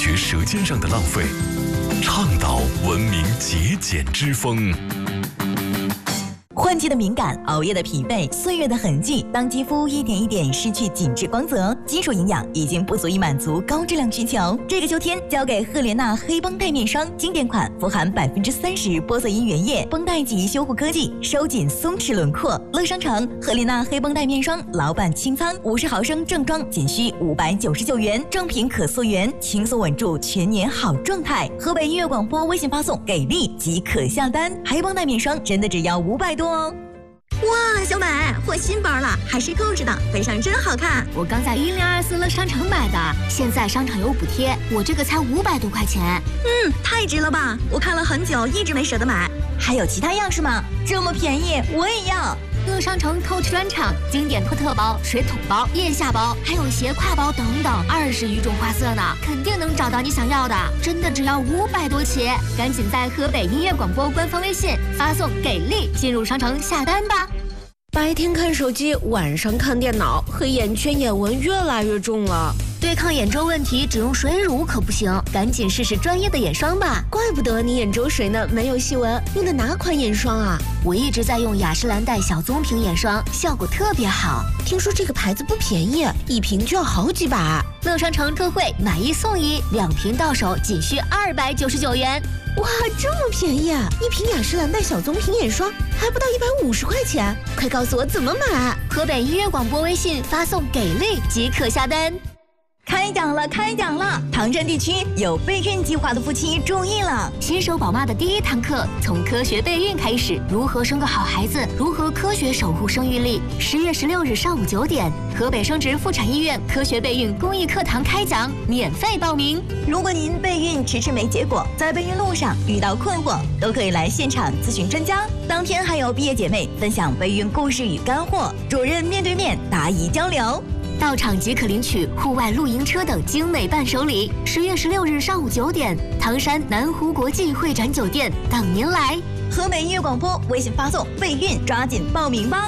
决舌尖上的浪费，倡导文明节俭之风。 换季的敏感，熬夜的疲惫，岁月的痕迹，当肌肤一点一点失去紧致光泽，基础营养已经不足以满足高质量需求。这个秋天，交给赫莲娜黑绷带面霜，经典款，富含30%玻色因原液，绷带级修护科技，收紧松弛轮廓。乐商城赫莲娜黑绷带面霜，老板清仓，50毫升正装仅需599元，正品可溯源，轻松稳住全年好状态。河北音乐广播微信发送给力即可下单，黑绷带面霜真的只要500多哦。 哇，小美，换新包了，还是购置的，背上真好看。 我刚在1024乐商城买的，现在商场有补贴，我这个才500多块钱。 太值了吧！我看了很久，一直没舍得买。 还有其他样式吗？这么便宜，我也要。 乐商城 Coach 专场，经典托特包、水桶包、腋下包，还有斜挎包等等，20余种花色呢，肯定能找到你想要的。真的只要500多起，赶紧在河北音乐广播官方微信发送给力，进入商城下单吧。 白天看手机，晚上看电脑，黑眼圈、眼纹越来越重了。 对抗眼周问题，只用水乳可不行，赶紧试试专业的眼霜吧。 怪不得你眼周水呢，没有细纹。用的哪款眼霜啊？ 我一直在用雅诗兰黛小棕瓶眼霜，效果特别好。 听说这个牌子不便宜，一瓶就要好几百。 乐商城特惠，买1送1，2瓶到手仅需299元。 哇，这么便宜啊！一瓶雅诗兰黛小棕瓶眼霜还不到150块钱，快告诉我怎么买！ 河北音乐广播微信发送给力即可下单。 开奖了！开奖了！唐山地区有备孕计划的夫妻注意了， 新手宝妈的第1堂课，从科学备孕开始，如何生个好孩子，如何科学守护生育力。10月16日上午9点，河北生殖妇产医院科学备孕公益课堂开讲，免费报名。 如果您备孕迟迟没结果，在备孕路上遇到困惑，都可以来现场咨询专家。当天还有毕业姐妹分享备孕故事与干货，主任面对面答疑交流。 到场即可领取户外露营车等精美伴手礼。10月16日上午9点，唐山南湖国际会展酒店等您来。 河北音乐广播微信发送备孕，抓紧报名吧。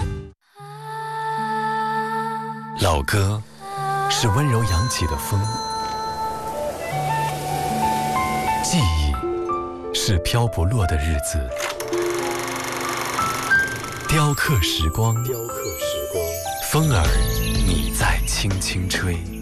老歌是温柔扬起的风，记忆是飘不落的日子，雕刻时光，风儿你在轻轻吹。